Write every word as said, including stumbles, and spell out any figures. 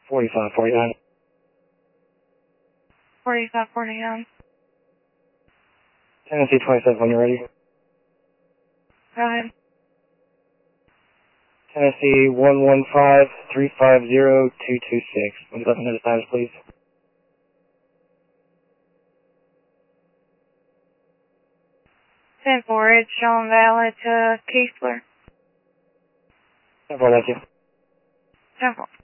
forty-five forty-nine. forty-five forty-nine. Tennessee twenty-seven when you're ready. Go ahead. Tennessee one one five three five zero two two six. Would you let me know the status, please? ten four, it's Sean Valley to Keesler. ten four, thank you. ten four.